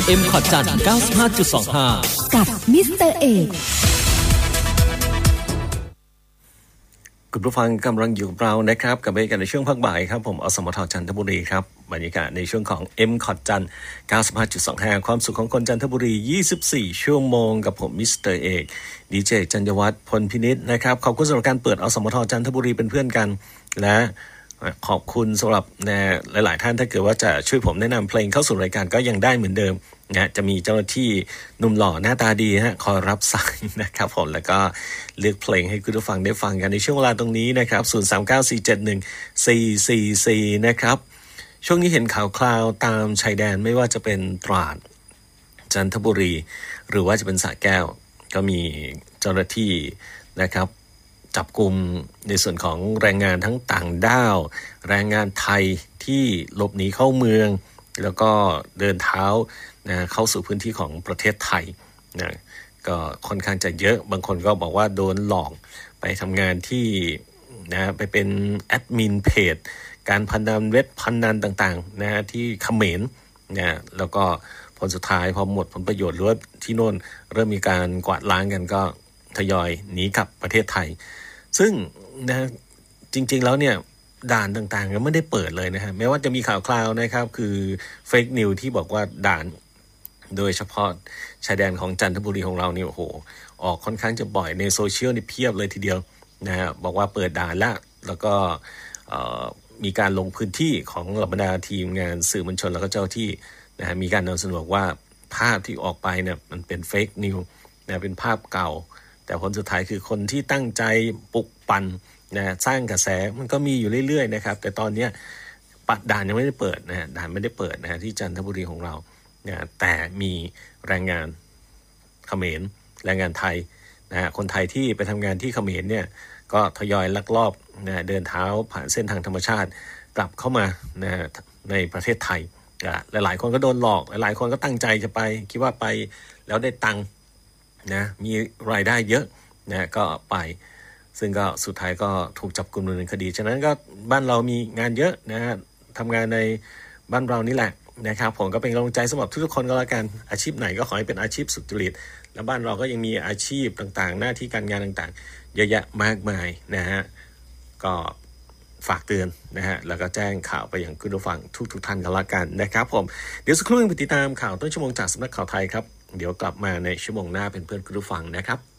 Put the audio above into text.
M ขอดจันทร์ 95.25 กับมิสเตอร์เอกคุณผู้ฟังกำลังอยู่กับเรานะครับกับเอกในช่วงภาคบ่ายครับผมอสมทจันทบุรีครับบรรยากาศในช่วงของ M ขอดจันทร์ 95.25 ความสุขของคนจันทบุรี24ชั่วโมงกับผมมิสเตอร์เอกดีเจจันยวัฒน์พลพินิจนะครับขอบคุณสำหรับการเปิดอสมทจันทบุรีเป็นเพื่อนกันและขอบคุณสำหรับหลายๆท่านถ้าเกิดว่าจะช่วยผมแนะนำเพลงเข้าสู่รายการก็ยังได้เหมือนเดิมนะจะมีเจ้าหน้าที่หนุ่มหล่อหน้าตาดีคอยรับสายนะครับผมแล้วก็เลือกเพลงให้คุณผู้ฟังได้ฟังกันในช่วงเวลาตรงนี้นะครับ039471444นะครับช่วงนี้เห็นข่าวคราวตามชายแดนไม่ว่าจะเป็นตราดจันทบุรีหรือว่าจะเป็นสระแก้วก็มีเจ้าหน้าที่นะครับจับกุมในส่วนของแรงงานทั้งต่างด้าวแรงงานไทยที่หลบหนีเข้าเมืองแล้วก็เดินเท้าเข้าสู่พื้นที่ของประเทศไทยนะก็ค่อนข้างจะเยอะบางคนก็บอกว่าโดนหลอกไปทำงานที่ไปเป็นแอดมินเพจการพนันเว็บพนันต่างๆนะที่เขมรนะแล้วก็ผลสุดท้ายพอหมดผลประโยชน์หรือว่าที่โน่นเริ่มมีการกวาดล้างกันก็ทยอยหนีกลับประเทศไทยซึ่งนะจริงๆแล้วเนี่ยด่านต่างๆก็ไม่ได้เปิดเลยนะฮะแม้ว่าจะมีข่าวคราวนะครับคือเฟกนิวที่บอกว่าด่านโดยเฉพาะชายแดนของจันทบุรีของเราเนี่ยโอ้โหออกค่อนข้างจะบ่อยในโซเชียลนี่เพียบเลยทีเดียวนะฮะบอกว่าเปิดด่านแล้วก็มีการลงพื้นที่ของเหล่าบรรดาทีมงานสื่อมวลชนแล้วก็เจ้าที่นะฮะมีการนำเสนอว่าภาพที่ออกไปเนี่ยมันเป็นเฟกนิวนะเป็นภาพเก่าแต่ผลสุดท้ายคือคนที่ตั้งใจปลุกปั่นนะสร้างกระแสมันก็มีอยู่เรื่อยๆนะครับแต่ตอนนี้ปัดด่านยังไม่ได้เปิดนะด่านไม่ได้เปิดนะที่จันทบุรีของเรานะแต่มีแรงงานเขมรแรงงานไทยนะคนไทยที่ไปทำงานที่เขมรเนี่ยก็ทยอยลักลอบนะเดินเท้าผ่านเส้นทางธรรมชาติกลับเข้ามานะในประเทศไทยหลายๆคนก็โดนหลอกหลายๆคนก็ตั้งใจจะไปคิดว่าไปแล้วได้ตังค์นะมีรายได้เยอะนะก็ไปซึ่งก็สุดท้ายก็ถูกจับกุมดำเนินคดีฉะนั้นก็บ้านเรามีงานเยอะนะฮะทำงานในบ้านเรานี่แหละนะครับผมก็เป็นกำลังใจสำหรับทุกๆคนก็แล้วกันอาชีพไหนก็ขอให้เป็นอาชีพสุจริตแล้วบ้านเราก็ยังมีอาชีพต่างๆหน้าที่การงานต่างๆเยอะแยะมากมายนะฮะก็ฝากเตือนนะฮะแล้วก็แจ้งข่าวไปยังคุณผู้ฟังทุกท่านก็แล้วกันนะครับผมเดี๋ยวสักครู่นึงไปติดตามข่าวต้นชั่วโมงจากสำนักข่าวไทยครับเดี๋ยวกลับมาในชั่วโมงหน้าเป็นเพื่อนคุณผู้ฟังนะครับ